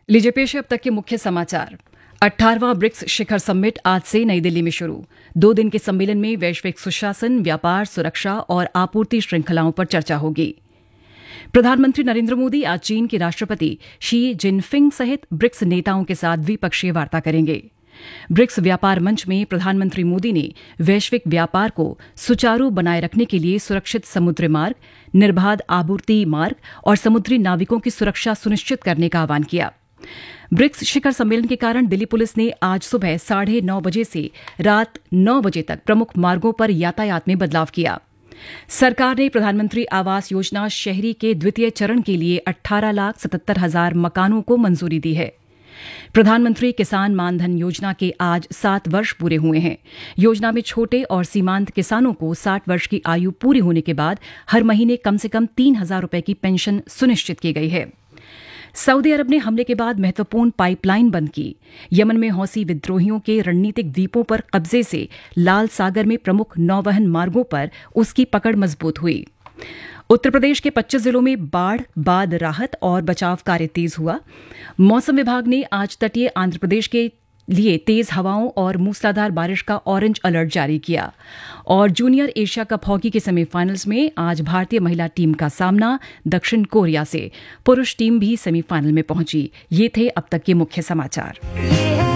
लीजिए पेश है अब तक के मुख्य समाचार। 18वां ब्रिक्स शिखर समिट आज से नई दिल्ली में शुरू। 2 दिन के सम्मेलन में वैश्विक सुशासन, व्यापार, सुरक्षा और आपूर्ति श्रृंखलाओं पर चर्चा होगी। प्रधानमंत्री नरेंद्र मोदी आज चीन के राष्ट्रपति शी जिनफिंग सहित ब्रिक्स नेताओं के साथ द्विपक्षीय वार्ता करेंगे। ब्रिक्स व्यापार मंच में प्रधानमंत्री मोदी ने वैश्विक व्यापार को सुचारू बनाए रखने के लिए सुरक्षित समुद्री मार्ग, निर्बाध आपूर्ति मार्ग और समुद्री नाविकों की सुरक्षा सुनिश्चित करने का आह्वान किया। ब्रिक्स शिखर सम्मेलन के कारण दिल्ली पुलिस ने आज सुबह 9:30 बजे से रात 9 बजे तक प्रमुख मार्गों पर यातायात में बदलाव किया। सरकार ने प्रधानमंत्री आवास योजना शहरी के द्वितीय चरण के लिए 18,77,000 मकानों को मंजूरी दी है। प्रधानमंत्री किसान मानधन योजना के आज 7 वर्ष पूरे हुए हैं। योजना में छोटे और सीमांत किसानों को 60 वर्ष की आयु पूरी होने के बाद हर महीने कम से कम 3,000 रुपये की पेंशन सुनिश्चित की गई है। सऊदी अरब ने हमले के बाद महत्वपूर्ण पाइपलाइन बंद की। यमन में हौसी विद्रोहियों के रणनीतिक द्वीपों पर कब्जे से लाल सागर में प्रमुख नौवहन मार्गों पर उसकी पकड़ मजबूत हुई। उत्तर प्रदेश के 25 जिलों में बाढ़ बाद राहत और बचाव कार्य तेज हुआ। मौसम विभाग ने आज तटीय आंध्र प्रदेश के लिए तेज हवाओं और मूसलाधार बारिश का ऑरेंज अलर्ट जारी किया। और जूनियर एशिया कप हॉकी के सेमीफाइनल्स में आज भारतीय महिला टीम का सामना दक्षिण कोरिया से। पुरुष टीम भी सेमीफाइनल में पहुंची। ये थे अब तक के मुख्य समाचार।